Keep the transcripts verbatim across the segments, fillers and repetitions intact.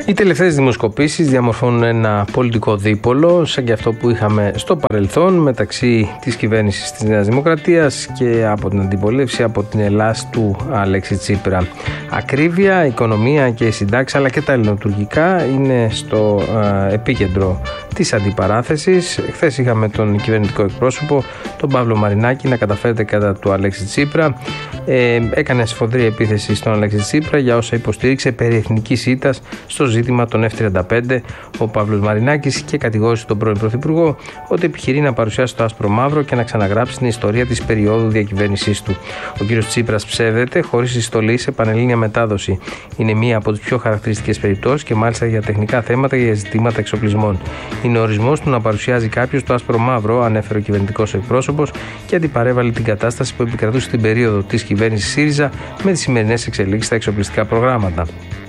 Οι τελευταίες δημοσκοπήσεις διαμορφώνουν ένα πολιτικό δίπολο, σαν και αυτό που είχαμε στο παρελθόν μεταξύ της κυβέρνησης της Νέας Δημοκρατίας και από την αντιπολίτευση, από την Ελλάς του Αλέξη Τσίπρα. Ακρίβεια, οικονομία και οι συντάξεις αλλά και τα ελληνοτουρκικά είναι στο ε, επίκεντρο της αντιπαράθεσης. Χθες είχαμε τον κυβερνητικό εκπρόσωπο, τον Παύλο Μαρινάκη, να καταφέρεται κατά του Αλέξη Τσίπρα. Ε, έκανε σφοδρή επίθεση στον Αλέξη Τσίπρα για όσα υποστήριξε περί εθνικής ήττας στο ζήτημα των εφ τριάντα πέντε ο Παύλος Μαρινάκης και κατηγόρησε τον πρώην Πρωθυπουργό ότι επιχειρεί να παρουσιάσει το άσπρο μαύρο και να ξαναγράψει την ιστορία της περίοδου διακυβέρνησής του. Ο κ. Τσίπρας ψεύδεται χωρίς συστολή σε πανελλήνια μετάδοση. Είναι μία από τις πιο χαρακτηριστικές περιπτώσεις και μάλιστα για τεχνικά θέματα και για ζητήματα εξοπλισμών. Είναι ο ορισμός του να παρουσιάζει κάποιος το άσπρο μαύρο, ανέφερε ο κυβερνητικός εκπρόσωπος και αντιπαρέβαλε την κατάσταση που επικρατούσε στην περίοδο της κυβέρνησης ΣΥΡΙΖΑ με τις σημερινές εξελίξεις στα εξοπλιστικά προγράμματα.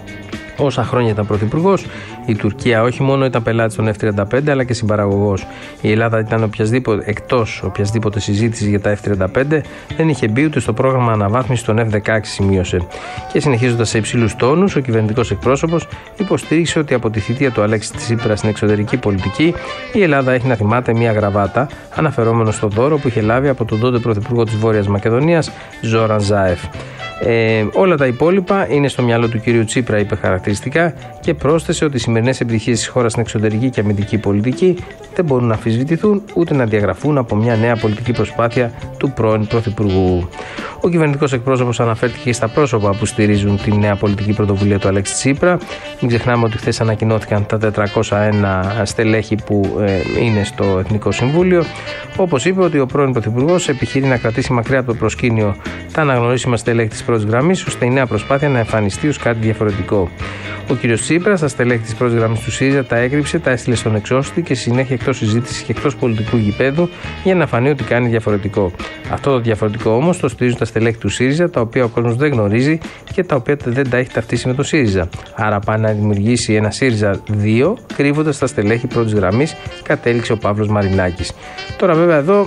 Όσα χρόνια ήταν πρωθυπουργός, η Τουρκία όχι μόνο ήταν πελάτης των εφ τριάντα πέντε αλλά και συμπαραγωγός. Η Ελλάδα ήταν οποιασδήποτε, εκτός οποιασδήποτε συζήτηση για τα εφ τριάντα πέντε, δεν είχε μπει ούτε στο πρόγραμμα αναβάθμισης των εφ δεκαέξι, σημείωσε. Και συνεχίζοντας σε υψηλούς τόνους, ο κυβερνητικός εκπρόσωπος υποστήριξε ότι από τη θητεία του Αλέξη Τσίπρα στην εξωτερική πολιτική, η Ελλάδα έχει να θυμάται μια γραβάτα, αναφερόμενο στο δώρο που είχε λάβει από τον τότε πρωθυπουργό της Βόρειας Μακεδονίας, Ζόραν Ζάεφ. Ε, όλα τα υπόλοιπα είναι στο μυαλό του κυρίου Τσίπρα, είπε χαρακτηριστικά, και πρόσθεσε ότι οι σημερινές επιτυχίες της χώρας στην εξωτερική και αμυντική πολιτική δεν μπορούν να αμφισβητηθούν ούτε να διαγραφούν από μια νέα πολιτική προσπάθεια του πρώην Πρωθυπουργού. Ο κυβερνητικός εκπρόσωπος αναφέρθηκε και στα πρόσωπα που στηρίζουν τη νέα πολιτική πρωτοβουλία του Αλέξη Τσίπρα. Μην ξεχνάμε ότι χθες ανακοινώθηκαν τα τετρακόσια ένα στελέχη που ε, είναι στο Εθνικό Συμβούλιο. Όπως είπε, ότι ο πρώην Πρωθυπουργός επιχειρεί να κρατήσει μακριά από το προσκήνιο τα αναγνωρίσιμα στελέχη της πρώτης γραμμής, ώστε η νέα προσπάθεια να εμφανιστεί ως κάτι διαφορετικό. Ο κ. Τσίπρας, τα στελέχη της πρώτης γραμμής του ΣΥΡΙΖΑ, τα έκρυψε, τα έστειλε στον εξώστη και συνέχεια εκτός συζήτησης και εκτός πολιτικού γηπέδου για να φανεί ότι κάνει διαφορετικό. Αυτό το διαφορετικό όμως το στηρίζουν τα στελέχη του ΣΥΡΙΖΑ, τα οποία ο κόσμος δεν γνωρίζει και τα οποία δεν τα έχει ταυτίσει με το ΣΥΡΙΖΑ. Άρα πάει να δημιουργήσει ένα ΣΥΡΙΖΑ δύο, κρύβοντας τα στελέχη πρώτης γραμμής, κατέληξε ο Παύλος Μαρινάκης. Τώρα, βέβαια, εδώ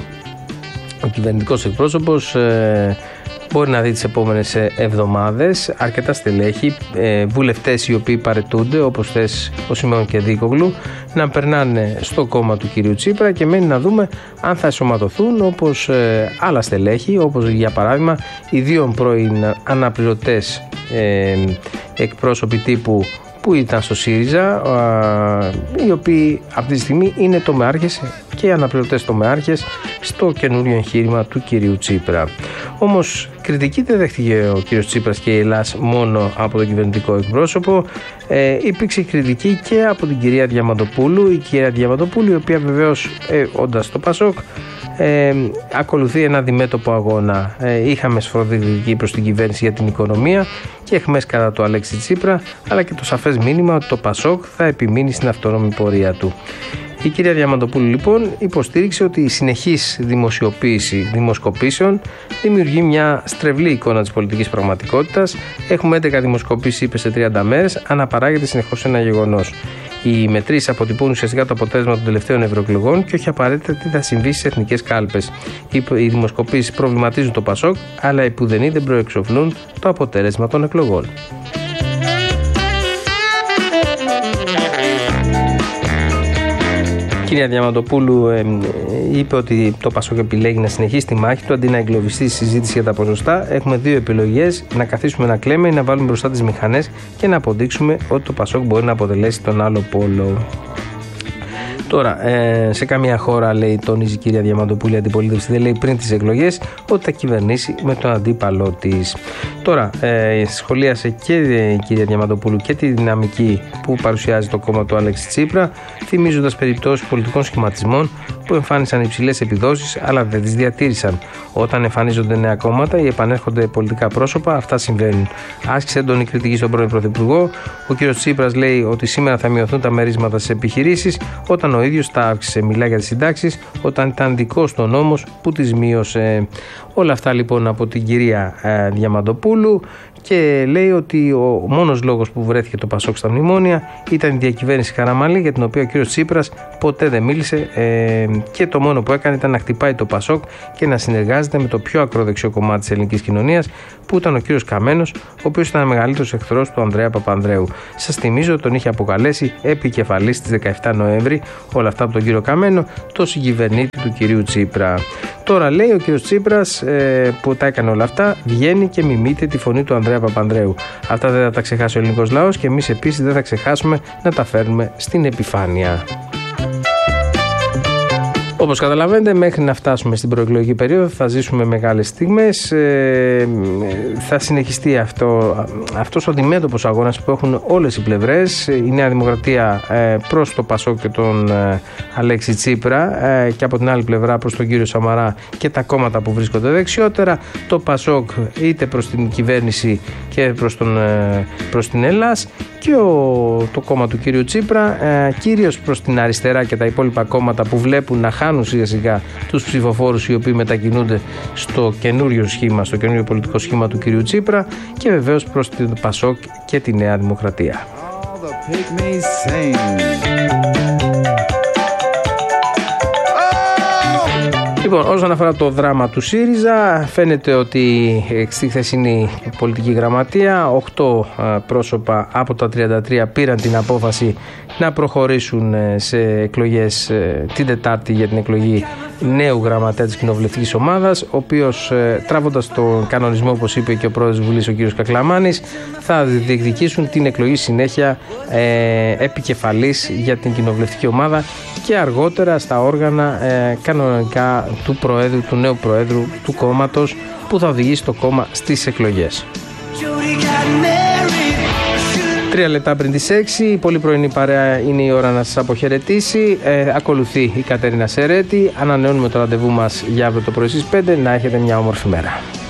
ο κυβερνητικός εκπρόσωπος ε, μπορεί να δει τις επόμενες εβδομάδες αρκετά στελέχη, ε, βουλευτές οι οποίοι παρετούνται, όπως θες ο Σιμεών και Δίκογλου, να περνάνε στο κόμμα του κυρίου Τσίπρα και μένει να δούμε αν θα εσωματωθούν όπως ε, άλλα στελέχη, όπως για παράδειγμα οι δύο πρώην αναπληρωτές ε, εκπρόσωποι τύπου που ήταν στο ΣΥΡΙΖΑ, οι οποίοι αυτή τη στιγμή είναι τομεάρχες και αναπληρωτές τομεάρχες στο καινούριο εγχείρημα του κυρίου Τσίπρα. Όμως κριτική δεν δέχτηκε ο κύριος Τσίπρας και η Ελλάς μόνο από τον κυβερνητικό εκπρόσωπο. Ε, υπήρξε κριτική και από την κυρία Διαμαντοπούλου, η κυρία Διαμαντοπούλου, η οποία βεβαίως ε, όντας στο ΠΑΣΟΚ Ε, ακολουθεί ένα αντιμέτωπο αγώνα. Ε, είχαμε σφοδρή κριτική προς την κυβέρνηση για την οικονομία και εχμές κατά του Αλέξη Τσίπρα, αλλά και το σαφές μήνυμα ότι το ΠΑΣΟΚ θα επιμείνει στην αυτόνομη πορεία του. Η κυρία Διαμαντοπούλου λοιπόν υποστήριξε ότι η συνεχής δημοσιοποίηση δημοσκοπήσεων δημιουργεί μια στρεβλή εικόνα της πολιτικής πραγματικότητας. Έχουμε έντεκα δημοσκοπήσεις, είπε, σε τριάντα μέρες, αναπαράγεται συνεχώς ένα γεγονός. Οι μετρήσεις αποτυπούν ουσιαστικά το αποτέλεσμα των τελευταίων ευρωεκλογών και όχι απαραίτητα τι θα συμβεί στις εθνικές κάλπες. Οι δημοσκοπήσεις προβληματίζουν το ΠΑΣΟΚ, αλλά οι πουδενοί δεν προεξοφλούν το αποτέλεσμα των εκλογών. Η κυρία Διαμαντοπούλου ε, είπε ότι το ΠΑΣΟΚ επιλέγει να συνεχίσει τη μάχη του αντί να εγκλωβιστεί στη συζήτηση για τα ποσοστά. Έχουμε δύο επιλογές: να καθίσουμε να κλαίμε ή να βάλουμε μπροστά τις μηχανές και να αποδείξουμε ότι το ΠΑΣΟΚ μπορεί να αποτελέσει τον άλλο πόλο. Τώρα, ε, σε καμία χώρα, λέει, τονίζει η κυρία Διαμαντοπούλου, η αντιπολίτευση δεν λέει πριν τις εκλογές ότι θα κυβερνήσει με τον αντίπαλό της. Τώρα, ε, σχολίασε και η κυρία Διαμαντοπούλου και τη δυναμική που παρουσιάζει το κόμμα του Αλέξη Τσίπρα, θυμίζοντας περιπτώσεις πολιτικών σχηματισμών που εμφάνισαν υψηλές επιδόσεις αλλά δεν τις διατήρησαν. Όταν εμφανίζονται νέα κόμματα ή επανέρχονται πολιτικά πρόσωπα, αυτά συμβαίνουν. Άσκησε έντονη κριτική στον πρώην Πρωθυπουργό. Ο κ. Τσίπρας λέει ότι σήμερα θα μειωθούν τα μερίσματα στις επιχειρήσεις, όταν ο ίδιος τα αύξησε. Μιλάει για τις συντάξεις, όταν ήταν δικός του ο νόμος που τις μείωσε. Όλα αυτά λοιπόν από την κυρία ε, Διαμαντοπούλου, και λέει ότι ο μόνος λόγος που βρέθηκε το Πασόκ στα μνημόνια ήταν η διακυβέρνηση Καραμανλή, για την οποία ο κύριος Τσίπρας ποτέ δεν μίλησε ε, και το μόνο που έκανε ήταν να χτυπάει το Πασόκ και να συνεργάζεται με το πιο ακροδεξιό κομμάτι της ελληνικής κοινωνίας, που ήταν ο κύριος Καμένος, ο οποίος ήταν ο μεγαλύτερος εχθρός του Ανδρέα Παπανδρέου. Σας θυμίζω, τον είχε αποκαλέσει επικεφαλής στις δεκαεφτά Νοέμβρη, όλα αυτά από τον κύριο Καμένο, το συγκυβερνήτη του κυρίου Τσίπρα. Τώρα λέει ο κύριος Τσίπρας ε, που τα έκανε όλα αυτά, βγαίνει και μιμείται τη φωνή του Ανδρέα Παπανδρέου. Αυτά δεν θα τα ξεχάσει ο ελληνικός λαός και εμείς επίσης δεν θα ξεχάσουμε να τα φέρνουμε στην επιφάνεια. Όπως καταλαβαίνετε, μέχρι να φτάσουμε στην προεκλογική περίοδο θα ζήσουμε μεγάλες στιγμές. Ε, θα συνεχιστεί αυτό, αυτός ο αντιμέτωπος αγώνας που έχουν όλες οι πλευρές. Η Νέα Δημοκρατία ε, προς το Πασόκ και τον ε, Αλέξη Τσίπρα ε, και από την άλλη πλευρά προς τον κύριο Σαμαρά και τα κόμματα που βρίσκονται δεξιότερα. Το Πασόκ είτε προς την κυβέρνηση και προς, τον, ε, προς την Ελλάς, και ο, το κόμμα του κύριου Τσίπρα ε, κυρίως προς την αριστερά και τα υπόλοιπα κόμματα που βλέπουν να χάνουν σιγά σιγά τους ψηφοφόρους οι οποίοι μετακινούνται στο καινούριο σχήμα, στο καινούριο πολιτικό σχήμα του κυρίου Τσίπρα, και βεβαίως προς την Πασόκ και τη Νέα Δημοκρατία. Λοιπόν, όσον αφορά το δράμα του ΣΥΡΙΖΑ, φαίνεται ότι στη χθεσινή πολιτική γραμματεία οκτώ πρόσωπα από τα τριάντα τρία πήραν την απόφαση να προχωρήσουν σε εκλογές την Τετάρτη για την εκλογή νέου γραμματέα της κοινοβουλευτικής ομάδας, ο οποίος, τράβοντας τον κανονισμό, όπως είπε και ο πρόεδρος της Βουλής, ο κ. Κακλαμάνης, θα διεκδικήσουν την εκλογή συνέχεια ε, επικεφαλής για την κοινοβουλευτική ομάδα και αργότερα στα όργανα ε, κανονικά του προέδρου, του νέου προέδρου του κόμματος, που θα οδηγήσει το κόμμα στις εκλογές. Τρία λεπτά πριν τις έξι, η πολύ πρωινή παρέα είναι η ώρα να σας αποχαιρετήσει. Ε, ακολουθεί η Κατερίνα Σερέτη. Ανανεώνουμε το ραντεβού μας για αύριο το πρωί στις πέντε. Να έχετε μια όμορφη μέρα.